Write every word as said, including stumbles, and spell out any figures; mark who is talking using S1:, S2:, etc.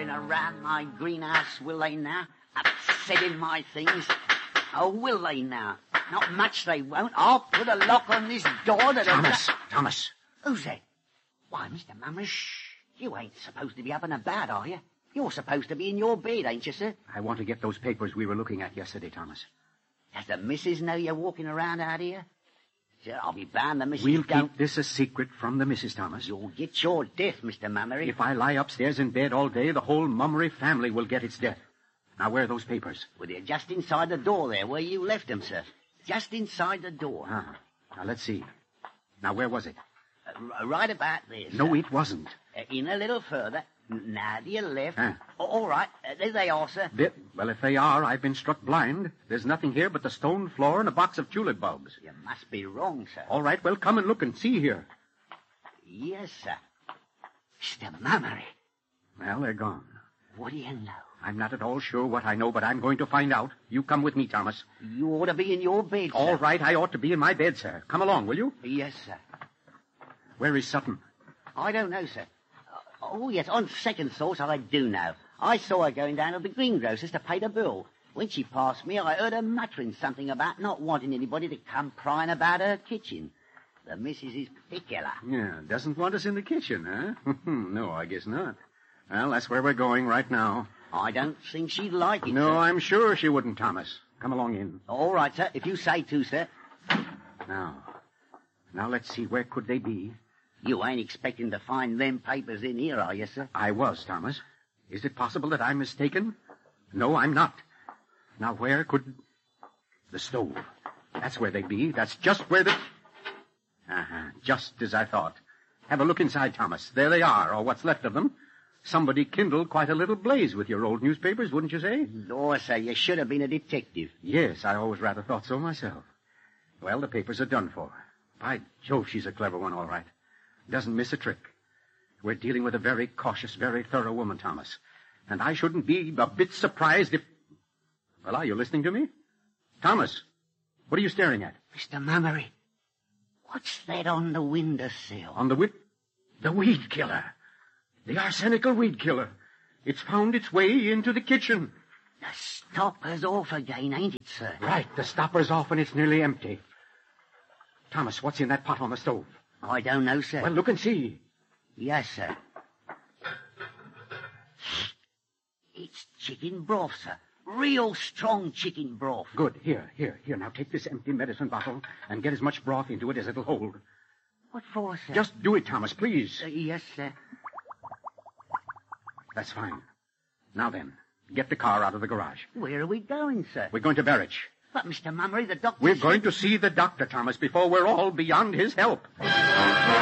S1: walking around my greenhouse, will they now? Upsetting my things. Oh, will they now? Not much they won't. I'll put a lock on this door that...
S2: Thomas, Thomas.
S1: Who's that? Why, Mister Mummery, shh. You ain't supposed to be up and about, are you? You're supposed to be in your bed, ain't you, sir?
S2: I want to get those papers we were looking at yesterday, Thomas.
S1: Does the missus know you're walking around out here? Sir, I'll be bound the missus
S2: We'll
S1: don't...
S2: keep this a secret from the missus, Thomas.
S1: You'll get your death, Mister Mummery.
S2: If I lie upstairs in bed all day, the whole Mummery family will get its death. Now, where are those papers?
S1: Well, they're just inside the door there, where you left them, sir. Just inside the door.
S2: Ah, now let's see. Now, where was it?
S1: Uh, right about there, sir.
S2: No, it wasn't.
S1: Uh, in a little further. Now to your left.
S2: Huh.
S1: Oh, all right. Uh, there they are, sir.
S2: They, well, if they are, I've been struck blind. There's nothing here but the stone floor and a box of tulip bulbs.
S1: You must be wrong, sir.
S2: All right, well, come and look and see here.
S1: Yes, sir. Mister Mummery.
S2: Well, they're gone.
S1: What do you know?
S2: I'm not at all sure what I know, but I'm going to find out. You come with me, Thomas.
S1: You ought to be in your bed, sir.
S2: All right, I ought to be in my bed, sir. Come along, will you?
S1: Yes, sir.
S2: Where is Sutton?
S1: I don't know, sir. Oh, yes, on second thought, I do know. I saw her going down to the greengrocer's to pay the bill. When she passed me, I heard her muttering something about not wanting anybody to come prying about her kitchen. The missus is particular.
S2: Yeah, doesn't want us in the kitchen, huh? No, I guess not. Well, that's where we're going right now.
S1: I don't think she'd like it,
S2: No,
S1: sir.
S2: I'm sure she wouldn't, Thomas. Come along in.
S1: All right, sir, if you say to, sir.
S2: Now, now let's see, where could they be?
S1: You ain't expecting to find them papers in here, are you, sir?
S2: I was, Thomas. Is it possible that I'm mistaken? No, I'm not. Now, where could... The stove. That's where they'd be. That's just where the... Uh-huh, just as I thought. Have a look inside, Thomas. There they are, or what's left of them. Somebody kindled quite a little blaze with your old newspapers, wouldn't you say?
S1: Lord, sir, you should have been a detective.
S2: Yes, I always rather thought so myself. Well, the papers are done for. By Jove, she's a clever one, all right. Doesn't miss a trick. We're dealing with a very cautious, very thorough woman, Thomas. And I shouldn't be a bit surprised if... Well, are you listening to me? Thomas, what are you staring at?
S1: Mister Mummery, what's that on the windowsill?
S2: On the wi... The weed killer. The arsenical weed killer. It's found its way into the kitchen.
S1: The stopper's off again, ain't it, sir?
S2: Right, the stopper's off and it's nearly empty. Thomas, what's in that pot on the stove?
S1: I don't know, sir.
S2: Well, look and see.
S1: Yes, sir. It's chicken broth, sir. Real strong chicken broth.
S2: Good. Here, here, here. Now take this empty medicine bottle and get as much broth into it as it'll hold.
S1: What for, sir?
S2: Just do it, Thomas, please.
S1: Uh, yes, sir.
S2: That's fine. Now then, get the car out of the garage.
S1: Where are we going, sir?
S2: We're going to Berwich.
S1: But, Mister Mummery, the doctor
S2: We're
S1: said...
S2: going to see the doctor, Thomas, before we're all beyond his help.